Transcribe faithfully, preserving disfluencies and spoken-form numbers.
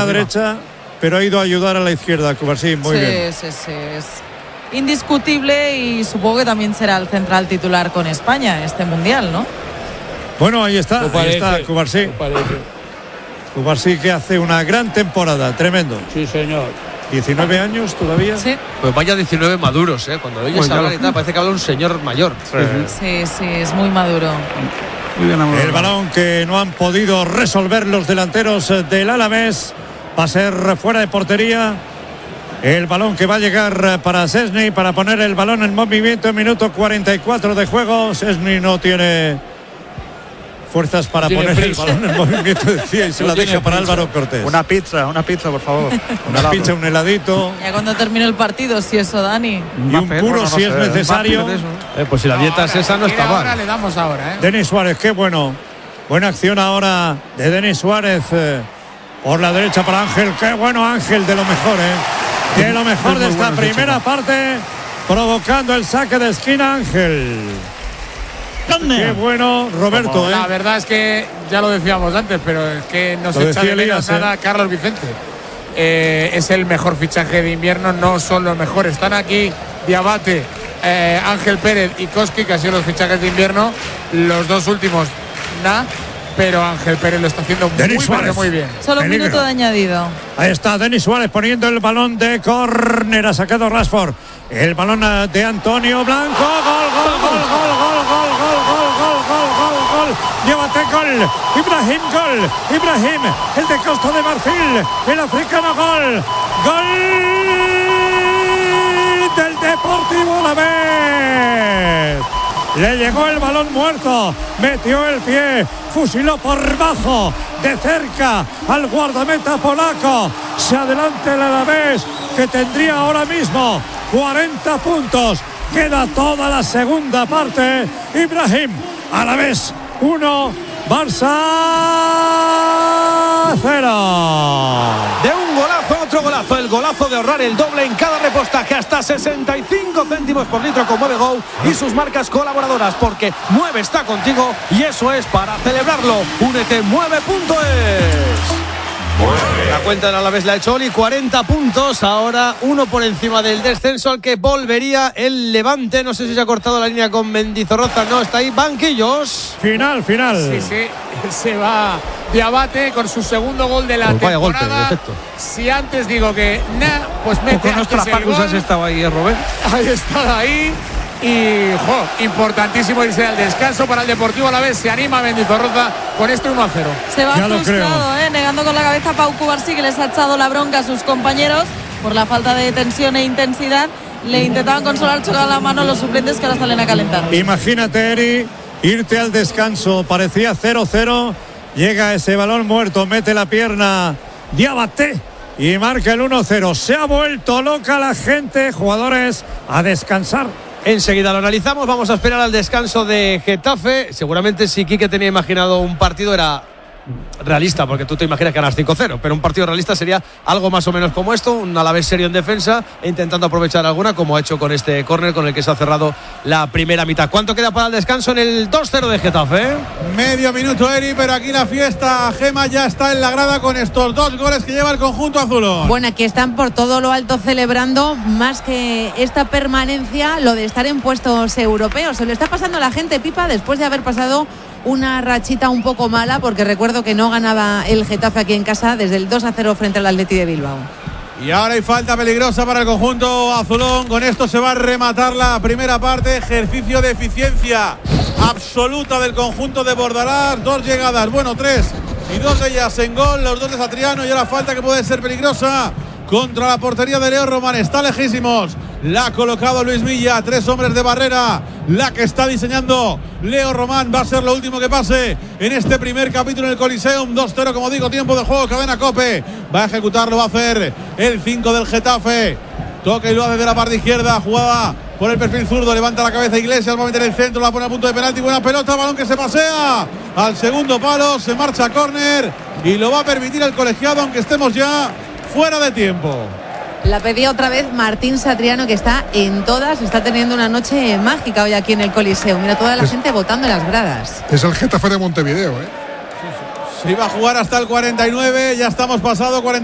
la derecha, pero ha ido a ayudar a la izquierda, Cubarsí, muy sí, bien. Sí, sí, es indiscutible y supongo que también será el central titular con España este Mundial, ¿no? Bueno, ahí está, parece, ahí está Cubarsí. Cubarsí que hace una gran temporada, tremendo. Sí, señor. diecinueve años todavía. Sí. Pues vaya diecinueve maduros, ¿eh? Cuando oyes bueno, hablar y tal, parece que habla un señor mayor. Sí, sí, es muy maduro. Muy bien, el balón que no han podido resolver los delanteros del Alavés va a ser fuera de portería. El balón que va a llegar para Szczęsny para poner el balón en movimiento en minuto cuarenta y cuatro de juego. Szczęsny no tiene fuerzas para tiene poner prisa. el balón en movimiento, decía, y se no la deja para prisa. Álvaro Cortés. Una pizza, una pizza, por favor. Una pizza, un heladito. Ya cuando termine el partido, si eso, Dani. Y un puro bueno, no si sé, es un necesario. Eh, pues si la dieta es esa, no está Ahora mal. le damos ahora, ¿eh? Denis Suárez, qué bueno. Buena acción ahora de Denis Suárez. Eh, por la derecha para Ángel. Qué bueno Ángel, de lo mejor, ¿eh? De lo mejor de esta primera parte. Provocando el saque de esquina Ángel. Qué bueno Roberto, Como, ¿eh? La verdad es que ya lo decíamos antes, pero es que no Lo se echa decía de menos Elías, ¿eh? nada Carlos Vicente. Eh, es el mejor fichaje de invierno, no son los mejores. Están aquí Diabate, eh, Ángel Pérez y Koski, que han sido los fichajes de invierno. Los dos últimos, nada, pero Ángel Pérez lo está haciendo Denis muy, Suárez. pero muy bien. Solo un Peligro. minuto de añadido. Ahí está Denis Suárez poniendo el balón de córner. Ha sacado Rashford. El balón de Antonio Blanco. Gol, gol, gol, gol, gol, gol, gol, gol, gol, gol, gol, gol. Llévate gol. Ibrahim, gol. Ibrahim, el de Costa de Marfil. El africano, gol. Gol del Deportivo Alavés. Le llegó el balón muerto, metió el pie, fusiló por bajo, de cerca al guardameta polaco. Se adelanta el Alavés, que tendría ahora mismo cuarenta puntos. Queda toda la segunda parte. Ibrahim, Alavés uno, Barça cero. De un golazo a otro golazo, el golazo de ahorrar el doble en cada repostaje, hasta sesenta y cinco céntimos por litro con Mueve Go y sus marcas colaboradoras, porque Mueve está contigo y eso es para celebrarlo. Únete mueve punto es. La cuenta del Alavés la ha hecho Oli, cuarenta puntos, ahora uno por encima del descenso al que volvería el Levante. No sé si se ha cortado la línea con Mendizorroza, no, está ahí, banquillos. Final, final. Sí, sí, se va Diabate con su segundo gol de la Pues vaya temporada. golpe, de efecto. Si antes digo que nah, pues mete Con nuestras antes el pacus gol. has estado ahí, ¿eh, Robert? Ahí está, ahí. Y, jo, importantísimo irse al descanso para el Deportivo Alavés. Se anima Mendizorroza con este uno a cero. Se va Ya lo frustrado, ¿eh? Negando con la cabeza Pau Cubarsí, que les ha echado la bronca a sus compañeros por la falta de tensión e intensidad. Le intentaban consolar, chocar la mano los suplentes que ahora salen a calentar. Imagínate, Eri, irte al descanso. Parecía cero cero. Llega ese balón muerto, mete la pierna Diabate y marca el uno cero. Se ha vuelto loca la gente. Jugadores a descansar. Enseguida lo analizamos, vamos a esperar al descanso de Getafe. Seguramente si Quique tenía imaginado un partido era realista, porque tú te imaginas que ganas cinco cero, pero un partido realista sería algo más o menos como esto, un Alavés serio en defensa e intentando aprovechar alguna, como ha hecho con este córner con el que se ha cerrado la primera mitad. ¿Cuánto queda para el descanso en el dos cero de Getafe? Medio minuto, Eri, pero aquí la fiesta, Gema, ya está en la grada con estos dos goles que lleva el conjunto azulón. Bueno, aquí están por todo lo alto celebrando más que esta permanencia, lo de estar en puestos europeos. Se le está pasando a la gente pipa después de haber pasado una rachita un poco mala, porque recuerdo que no ganaba el Getafe aquí en casa desde el dos a cero frente al Atleti de Bilbao. Y ahora hay falta peligrosa para el conjunto azulón. Con esto se va a rematar la primera parte. Ejercicio de eficiencia absoluta del conjunto de Bordalás. Dos llegadas, bueno, tres, y dos de ellas en gol. Los dos de Satriano, y ahora falta que puede ser peligrosa contra la portería de Leo Román. Está lejísimos. La ha colocado Luis Milla. Tres hombres de barrera. La que está diseñando Leo Román. Va a ser lo último que pase en este primer capítulo en el Coliseum. dos cero, como digo, tiempo de juego. Cadena Cope. Va a ejecutarlo, va a hacer el cinco del Getafe. Toca y lo hace de la parte izquierda. Jugada por el perfil zurdo. Levanta la cabeza Iglesias. Va a meter el centro. La pone a punto de penalti. Buena pelota. Balón que se pasea al segundo palo. Se marcha a córner. Y lo va a permitir el colegiado, aunque estemos ya fuera de tiempo. La pedía otra vez Martín Satriano, que está en todas, está teniendo una noche mágica hoy aquí en el Coliseo. Mira, toda la es, gente votando en las gradas. Es el Getafe de Montevideo, ¿eh? Se iba a jugar hasta el cuarenta y nueve, ya estamos pasado cuarenta.